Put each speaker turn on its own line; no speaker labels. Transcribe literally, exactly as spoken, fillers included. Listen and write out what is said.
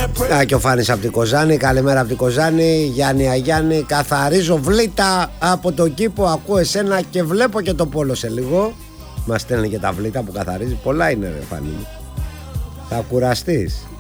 Α, και ο Φάνης από την Κοζάνη. Καλημέρα από την Κοζάνη. Γιάννη Αγιάννη. Καθαρίζω βλήτα από τον κήπο. Ακούω εσένα και βλέπω και το πόλο σε λίγο. Μας στέλνει και τα βλήτα που καθαρίζει. Πολλά είναι ρε Φάνη. Θα κουραστείς.